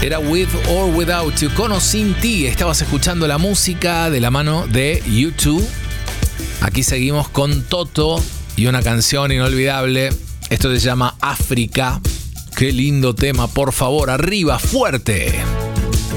Era With or Without You, con o sin ti. Estabas escuchando la música de la mano de U2. Aquí seguimos con Toto y una canción inolvidable. Esto se llama África. Qué lindo tema, por favor, arriba, fuerte.